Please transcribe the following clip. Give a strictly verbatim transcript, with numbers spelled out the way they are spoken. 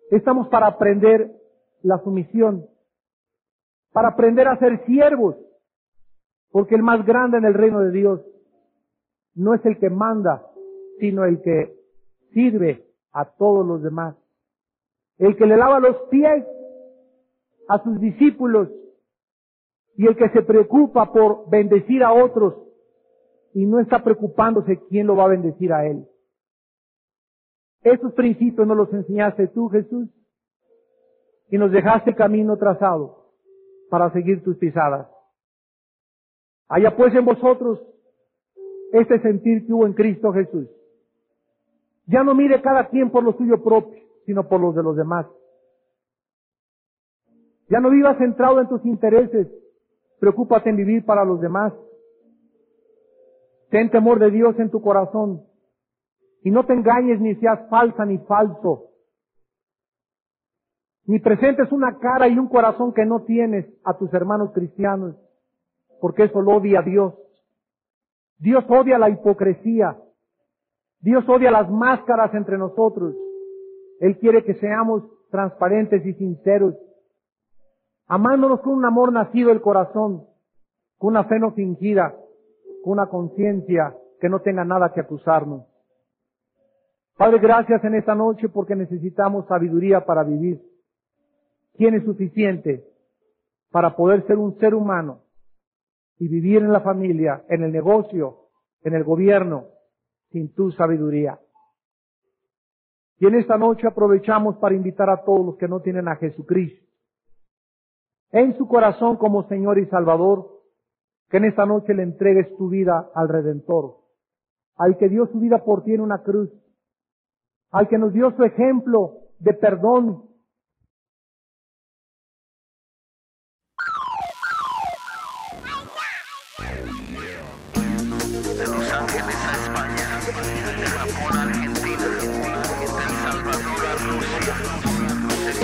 Estamos para aprender la sumisión, para aprender a ser siervos, porque el más grande en el reino de Dios no es el que manda, sino el que sirve a todos los demás. El que le lava los pies a sus discípulos y el que se preocupa por bendecir a otros y no está preocupándose quién lo va a bendecir a él. Esos principios nos los enseñaste tú, Jesús, y nos dejaste camino trazado para seguir tus pisadas. Haya pues en vosotros este sentir que hubo en Cristo Jesús. Ya no mire cada quien por lo suyo propio, sino por los de los demás. Ya no vivas centrado en tus intereses, preocúpate en vivir para los demás. Ten temor de Dios en tu corazón y no te engañes ni seas falsa ni falso. Ni presentes una cara y un corazón que no tienes a tus hermanos cristianos, porque eso lo odia a Dios. Dios odia la hipocresía. Dios odia las máscaras entre nosotros. Él quiere que seamos transparentes y sinceros, amándonos con un amor nacido del corazón, con una fe no fingida, con una conciencia que no tenga nada que acusarnos. Padre, gracias en esta noche porque necesitamos sabiduría para vivir. ¿Quién es suficiente para poder ser un ser humano y vivir en la familia, en el negocio, en el gobierno, sin tu sabiduría? Y en esta noche aprovechamos para invitar a todos los que no tienen a Jesucristo en su corazón como Señor y Salvador, que en esta noche le entregues tu vida al Redentor, al que dio su vida por ti en una cruz, al que nos dio su ejemplo de perdón. De Los Ángeles a España, de Japón a